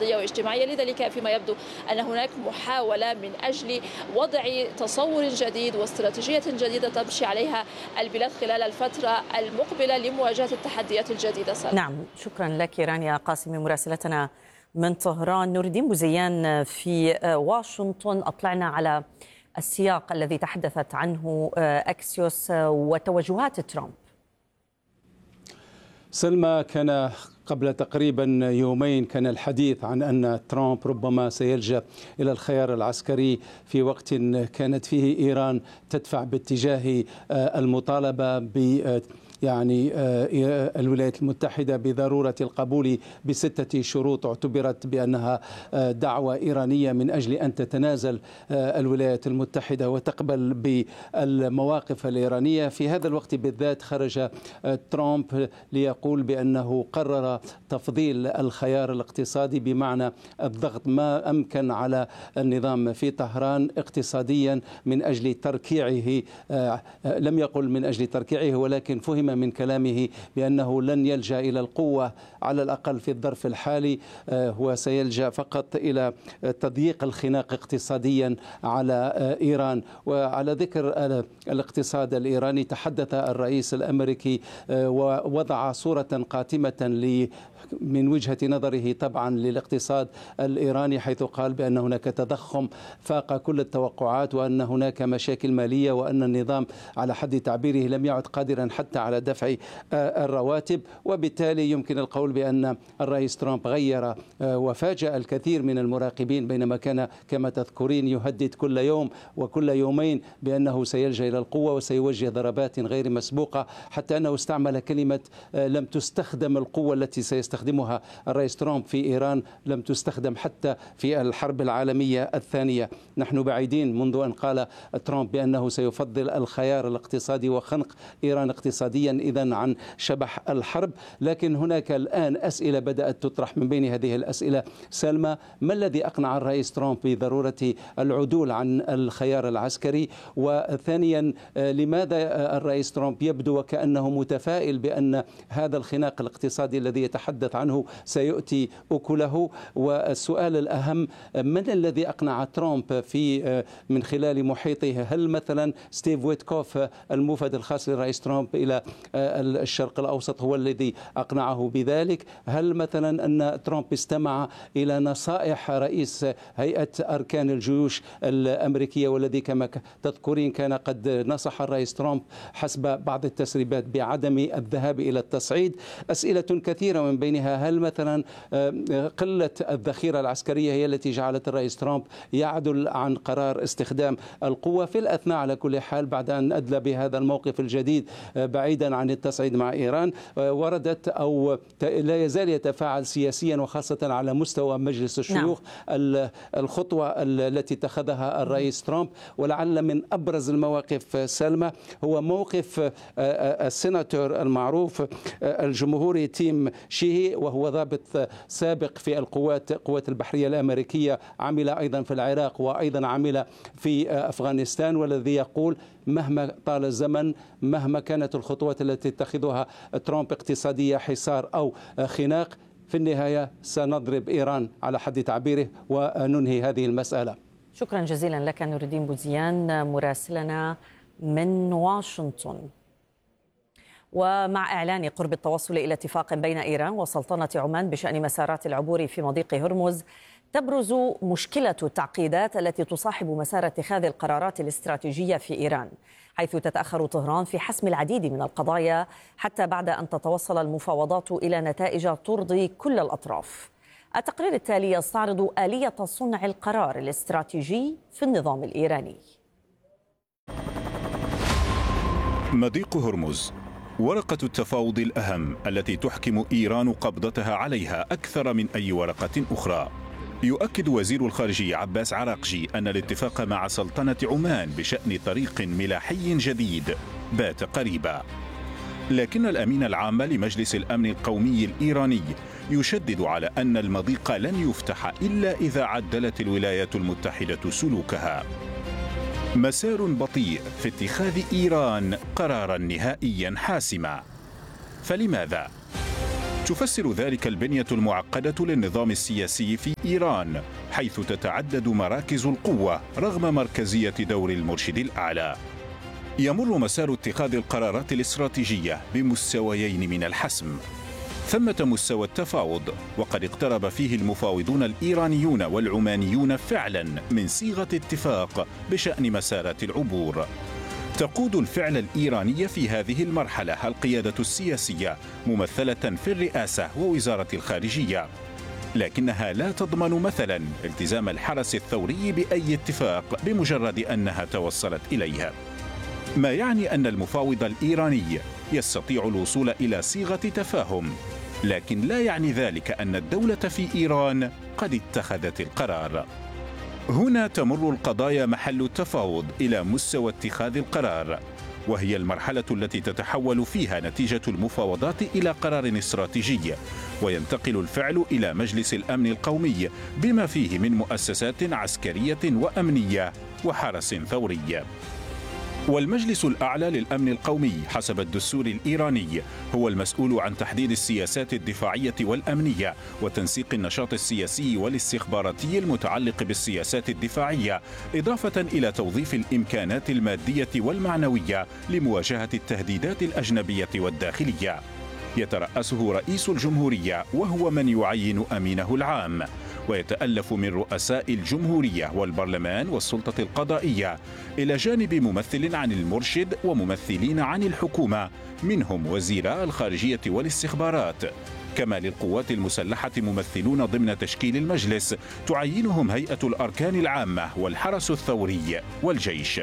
اقتصادية واجتماعية. لذلك فيما يبدو أن هناك محاولة من أجل وضع تصور جديد واستراتيجية جديدة تمشي عليها البلاد خلال الفترة المقبلة لمواجهة التحديات الجديدة. نعم، شكرا لك رانيا قاسمي مراسلتنا من طهران. نور الدين بوزيان في واشنطن، أطلعنا على السياق الذي تحدثت عنه أكسيوس وتوجهات ترامب. سلمى، كان قبل تقريبا يومين كان الحديث عن أن ترامب ربما سيلجأ إلى الخيار العسكري في وقت كانت فيه إيران تدفع باتجاه المطالبة الولايات المتحدة بضرورة القبول ب6 شروط اعتبرت بأنها دعوة إيرانية من أجل أن تتنازل الولايات المتحدة وتقبل بالمواقف الإيرانية. في هذا الوقت بالذات خرج ترامب ليقول بأنه قرر تفضيل الخيار الاقتصادي، بمعنى الضغط ما أمكن على النظام في طهران اقتصاديا من أجل تركيعه. لم يقل من أجل تركيعه، ولكن فهم من كلامه بأنه لن يلجأ إلى القوة على الأقل في الظرف الحالي، هو سيلجأ فقط إلى تضييق الخناق اقتصاديا على إيران. وعلى ذكر الاقتصاد الإيراني، تحدث الرئيس الأمريكي ووضع صورة قاتمة من وجهة نظره طبعا للاقتصاد الإيراني، حيث قال بأن هناك تضخم فاق كل التوقعات، وأن هناك مشاكل مالية، وأن النظام على حد تعبيره لم يعد قادرا حتى على دفع الرواتب. وبالتالي يمكن القول بأن الرئيس ترامب غير وفاجأ الكثير من المراقبين، بينما كان كما تذكرين يهدد كل يوم وكل يومين بأنه سيلجأ إلى القوة وسيوجه ضربات غير مسبوقة، حتى أنه استعمل كلمة لم تستخدم القوة التي سيستخدمها الرئيس ترامب في إيران، لم تستخدم حتى في الحرب العالمية الثانية. نحن بعيدين منذ أن قال ترامب بأنه سيفضل الخيار الاقتصادي وخنق إيران اقتصاديا إذن عن شبح الحرب. لكن هناك الآن أسئلة بدأت تطرح. من بين هذه الأسئلة سلمى، ما الذي أقنع الرئيس ترامب بضرورة العدول عن الخيار العسكري؟ وثانيا، لماذا الرئيس ترامب يبدو وكأنه متفائل بأن هذا الخناق الاقتصادي الذي يتحدث عنه سيؤتي أكله؟ والسؤال الأهم، من الذي أقنع ترامب في من خلال محيطه؟ هل مثلا ستيف ويتكوف الموفد الخاص للرئيس ترامب إلى الشرق الأوسط هو الذي أقنعه بذلك؟ هل مثلا أن ترامب استمع إلى نصائح رئيس هيئة أركان الجيوش الأمريكية، والذي كما تذكرين كان قد نصح الرئيس ترامب حسب بعض التسريبات بعدم الذهاب إلى التصعيد؟ أسئلة كثيرة، من بينها هل مثلا قلة الذخيرة العسكرية هي التي جعلت الرئيس ترامب يعدل عن قرار استخدام القوة؟ في الأثناء على كل حال، بعد أن أدلى بهذا الموقف الجديد بعيدا عن التصعيد مع إيران، وردت أو لا يزال يتفاعل سياسيا وخاصة على مستوى مجلس الشيوخ الخطوة التي اتخذها الرئيس ترامب. ولعل من أبرز المواقف سلمى هو موقف السيناتور المعروف الجمهوري تيم شيهي، وهو ضابط سابق في القوات البحرية الأمريكية، عمل أيضا في العراق وأيضا عمل في أفغانستان، والذي يقول مهما طال الزمن، مهما كانت الخطوات التي تتخذها ترامب اقتصادية حصار أو خناق، في النهاية سنضرب إيران على حد تعبيره وننهي هذه المسألة. شكرا جزيلا لك نور الدين بوزيان مراسلنا من واشنطن. ومع إعلان قرب التوصل إلى اتفاق بين إيران وسلطنة عمان بشأن مسارات العبور في مضيق هرمز، تبرز مشكلة التعقيدات التي تصاحب مسار اتخاذ القرارات الاستراتيجية في إيران، حيث تتأخر طهران في حسم العديد من القضايا حتى بعد أن تتوصل المفاوضات إلى نتائج ترضي كل الأطراف. التقرير التالي يستعرض آلية صنع القرار الاستراتيجي في النظام الإيراني. مضيق هرمز، ورقة التفاوض الأهم التي تحكم إيران قبضتها عليها أكثر من أي ورقة أخرى. يؤكد وزير الخارجية عباس عراقجي أن الاتفاق مع سلطنة عمان بشأن طريق ملاحي جديد بات قريبا، لكن الأمين العام لمجلس الأمن القومي الإيراني يشدد على أن المضيق لن يفتح إلا إذا عدلت الولايات المتحدة سلوكها. مسار بطيء في اتخاذ إيران قرارا نهائيا حاسما. فلماذا؟ تفسر ذلك البنية المعقدة للنظام السياسي في إيران، حيث تتعدد مراكز القوة رغم مركزية دور المرشد الأعلى. يمر مسار اتخاذ القرارات الاستراتيجية بمستويين من الحسم. ثمة مستوى التفاوض، وقد اقترب فيه المفاوضون الإيرانيون والعمانيون فعلا من صيغة اتفاق بشأن مسارات العبور. تقود الفعل الإيراني في هذه المرحلة القيادة السياسية ممثلة في الرئاسة ووزارة الخارجية، لكنها لا تضمن مثلا التزام الحرس الثوري بأي اتفاق بمجرد أنها توصلت إليه، ما يعني أن المفاوض الإيراني يستطيع الوصول إلى صيغة تفاهم، لكن لا يعني ذلك أن الدولة في إيران قد اتخذت القرار. هنا تمر القضايا محل التفاوض إلى مستوى اتخاذ القرار، وهي المرحلة التي تتحول فيها نتيجة المفاوضات إلى قرار استراتيجي، وينتقل الفعل إلى مجلس الأمن القومي بما فيه من مؤسسات عسكرية وأمنية وحرس ثوري. والمجلس الأعلى للأمن القومي حسب الدستور الإيراني هو المسؤول عن تحديد السياسات الدفاعية والأمنية وتنسيق النشاط السياسي والاستخباراتي المتعلق بالسياسات الدفاعية، إضافة إلى توظيف الإمكانات المادية والمعنوية لمواجهة التهديدات الأجنبية والداخلية. يترأسه رئيس الجمهورية وهو من يعين أمينه العام، ويتألف من رؤساء الجمهورية والبرلمان والسلطة القضائية، إلى جانب ممثل عن المرشد وممثلين عن الحكومة منهم وزيراء الخارجية والاستخبارات. كما للقوات المسلحة ممثلون ضمن تشكيل المجلس تعينهم هيئة الأركان العامة والحرس الثوري والجيش.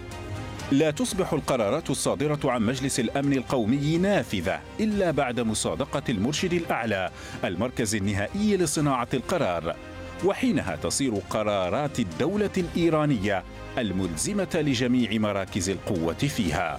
لا تصبح القرارات الصادرة عن مجلس الأمن القومي نافذة إلا بعد مصادقة المرشد الأعلى المركز النهائي لصناعة القرار، وحينها تصير قرارات الدولة الإيرانية الملزمة لجميع مراكز القوة فيها.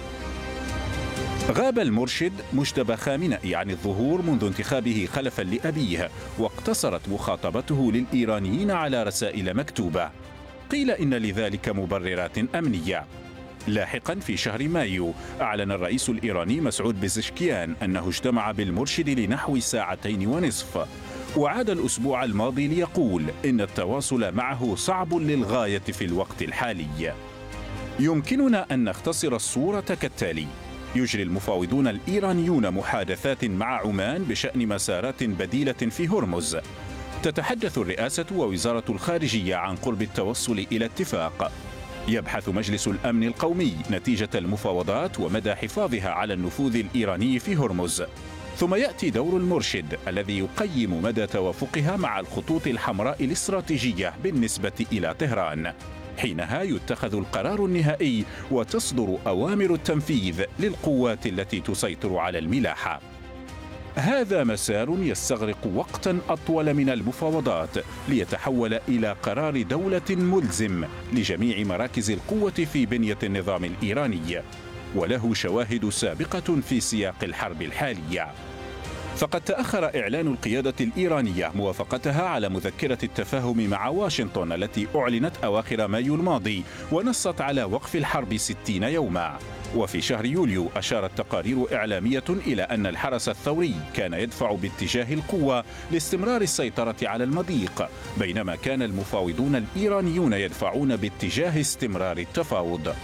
غاب المرشد مجتبى خامنئي عن الظهور منذ انتخابه خلفا لأبيه، واقتصرت مخاطبته للإيرانيين على رسائل مكتوبة. قيل إن لذلك مبررات أمنية. لاحقا في شهر مايو أعلن الرئيس الإيراني مسعود بزشكيان أنه اجتمع بالمرشد لنحو 2.5 ساعة، وعاد الأسبوع الماضي ليقول إن التواصل معه صعب للغاية في الوقت الحالي. يمكننا أن نختصر الصورة كالتالي: يجري المفاوضون الإيرانيون محادثات مع عمان بشأن مسارات بديلة في هرمز. تتحدث الرئاسة ووزارة الخارجية عن قرب التوصل إلى اتفاق. يبحث مجلس الأمن القومي نتيجة المفاوضات ومدى حفاظها على النفوذ الإيراني في هرمز. ثم يأتي دور المرشد الذي يقيم مدى توافقها مع الخطوط الحمراء الاستراتيجية بالنسبة إلى طهران. حينها يتخذ القرار النهائي وتصدر أوامر التنفيذ للقوات التي تسيطر على الملاحة. هذا مسار يستغرق وقتا أطول من المفاوضات ليتحول إلى قرار دولة ملزم لجميع مراكز القوة في بنية النظام الإيراني، وله شواهد سابقة في سياق الحرب الحالية. فقد تأخر إعلان القيادة الإيرانية موافقتها على مذكرة التفاهم مع واشنطن التي أعلنت أواخر مايو الماضي ونصت على وقف الحرب 60 يوما. وفي شهر يوليو أشارت تقارير إعلامية إلى أن الحرس الثوري كان يدفع باتجاه القوة لاستمرار السيطرة على المضيق، بينما كان المفاوضون الإيرانيون يدفعون باتجاه استمرار التفاوض.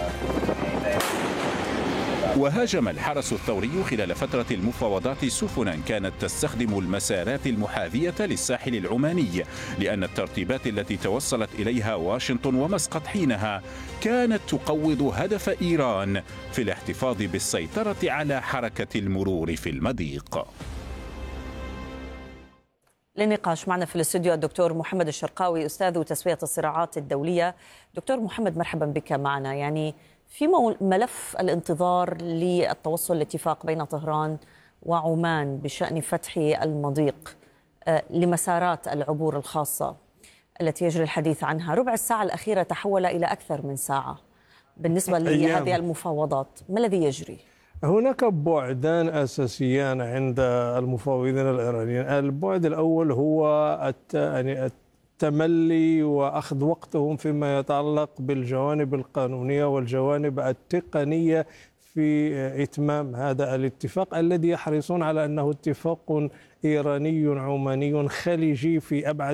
وهاجم الحرس الثوري خلال فترة المفاوضات سفنا كانت تستخدم المسارات المحاذية للساحل العماني، لأن الترتيبات التي توصلت إليها واشنطن ومسقط حينها كانت تقوض هدف إيران في الاحتفاظ بالسيطرة على حركة المرور في المضيق. للنقاش معنا في الاستوديو الدكتور محمد الشرقاوي، أستاذ تسوية الصراعات الدولية. دكتور محمد، مرحبا بك معنا. يعني في ملف الانتظار للتوصل لاتفاق بين طهران وعمان بشأن فتح المضيق لمسارات العبور الخاصة التي يجري الحديث عنها. ربع الساعة الأخيرة تحول إلى أكثر من ساعة بالنسبة لهذه المفاوضات. ما الذي يجري؟ هناك بعدان أساسيان عند المفاوضين الإيرانيين. البعد الأول هو التملي وأخذ وقتهم فيما يتعلق بالجوانب القانونية والجوانب التقنية في إتمام هذا الاتفاق الذي يحرصون على أنه اتفاق إيراني عماني خليجي في أبعد